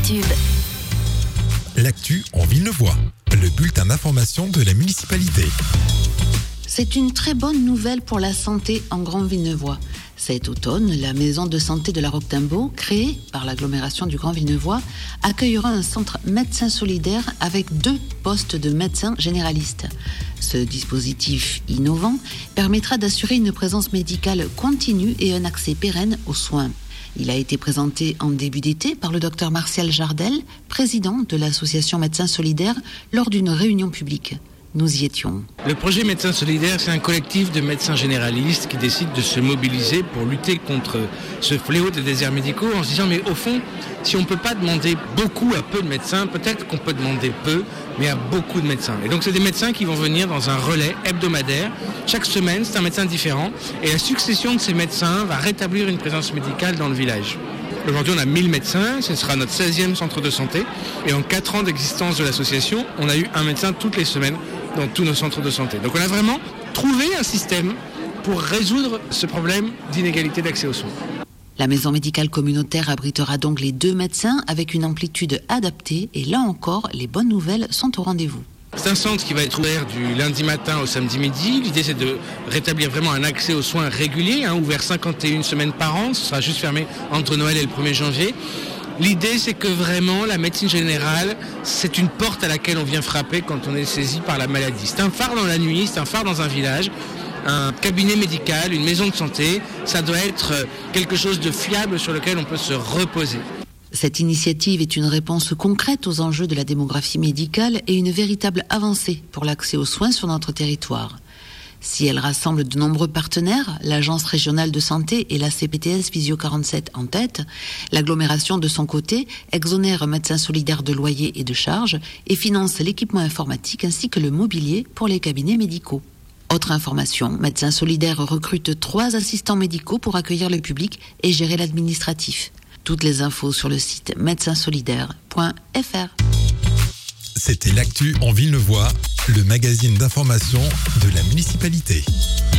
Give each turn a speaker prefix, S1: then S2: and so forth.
S1: Tube.
S2: L'actu en Villeneuvois, le bulletin d'information de la municipalité.
S3: C'est une très bonne nouvelle pour la santé en Grand Villeneuvois. Cet automne, la maison de santé de la Roque-Timbaud, créée par l'agglomération du Grand Villeneuvois, accueillera un centre médecin solidaire avec 2 postes de médecins généralistes. Ce dispositif innovant permettra d'assurer une présence médicale continue et un accès pérenne aux soins. Il a été présenté en début d'été par le docteur Martial Jardel, président de l'association Médecins Solidaires, lors d'une réunion publique. Nous y étions.
S4: Le projet Médecins Solidaires, c'est un collectif de médecins généralistes qui décident de se mobiliser pour lutter contre ce fléau des déserts médicaux en se disant mais au fond, si on ne peut pas demander beaucoup à peu de médecins, peut-être qu'on peut demander peu, mais à beaucoup de médecins. Et donc c'est des médecins qui vont venir dans un relais hebdomadaire. Chaque semaine, c'est un médecin différent. Et la succession de ces médecins va rétablir une présence médicale dans le village. Aujourd'hui, on a 1000 médecins, ce sera notre 16e centre de santé. Et en 4 ans d'existence de l'association, on a eu un médecin toutes les semaines dans tous nos centres de santé. Donc on a vraiment trouvé un système pour résoudre ce problème d'inégalité d'accès aux soins.
S3: La maison médicale communautaire abritera donc les 2 médecins avec une amplitude adaptée et là encore, les bonnes nouvelles sont au rendez-vous.
S4: C'est un centre qui va être ouvert du lundi matin au samedi midi. L'idée, c'est de rétablir vraiment un accès aux soins régulier, ouvert 51 semaines par an. Ce sera juste fermé entre Noël et le 1er janvier. L'idée, c'est que vraiment, la médecine générale, c'est une porte à laquelle on vient frapper quand on est saisi par la maladie. C'est un phare dans la nuit, c'est un phare dans un village. Un cabinet médical, une maison de santé, ça doit être quelque chose de fiable sur lequel on peut se reposer.
S3: Cette initiative est une réponse concrète aux enjeux de la démographie médicale et une véritable avancée pour l'accès aux soins sur notre territoire. Si elle rassemble de nombreux partenaires, l'Agence régionale de santé et la CPTS Visio 47 en tête, l'agglomération de son côté exonère Médecins Solidaires de loyers et de charges et finance l'équipement informatique ainsi que le mobilier pour les cabinets médicaux. Autre information, Médecins Solidaires recrute 3 assistants médicaux pour accueillir le public et gérer l'administratif. Toutes les infos sur le site médecinsolidaires.fr.
S2: C'était l'actu en Villeneuvois, le magazine d'information de la municipalité.